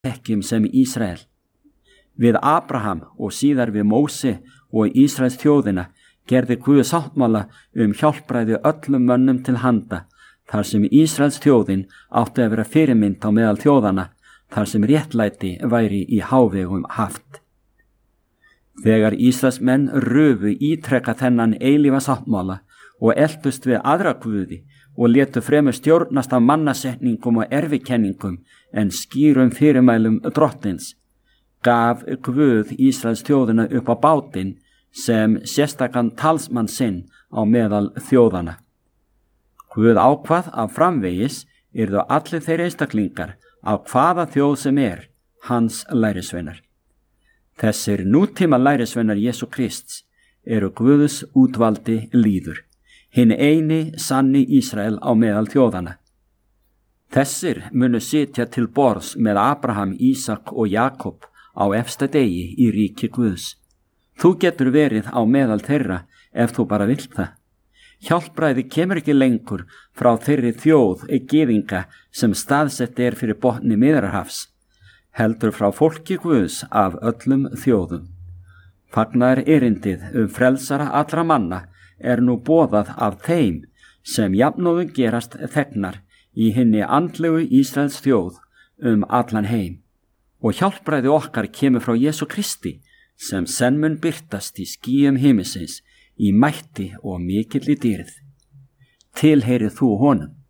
þekkjum sem Ísrael. Við Abraham og síðar við Móse og Ísraels þjóðina gerði Guð sáttmála hjálpræði öllum mönnum til handa, þar sem Ísraels þjóðin átti að vera fyrirmynd á meðal þjóðana, þar sem réttlæti væri í hávegum haft. Þegar Ísraels menn rufu ítrekka þennan eilífa sáttmála og eltust við aðra guði og létu fremur stjórnast af mannasetningum og erfikenningum en skýrum fyrirmælum drottins, gaf Guð Ísraels þjóðina upp á bátinn sem sérstakan talsmann sinn á meðal þjóðana. Guð ákvað að framvegis yrðu allir þeir einstaklingar á hvaða þjóð sem hans lærisveinar. Þessir nútíma lærisveinar Jesú Krists eru Guðs útvaldi lýður, hinn eini sanni Ísrael á meðal þjóðana. Þessir munu sitja til borðs með Abraham, Ísak og Jakob á efsta degi í ríki Guðs. Þú getur verið á meðal þeirra ef þú bara vilt það. Hjálpræði kemur ekki lengur frá þeirri þjóð gyðinga sem staðsett fyrir botni Miðjarðarhafs, heldur frá fólki Guðs af öllum þjóðum. Fagnaðar erindið frelsara allra manna nú boðað af þeim sem jafnóðum gerast þegnar í hinni andlegu Ísraels þjóð allan heim. Og hjálpræði okkar kemur frá Jesú Kristi sem senn mun birtast í skýjum himinsins í mætti og mikilli dýrð. Tilheyrið þú honum?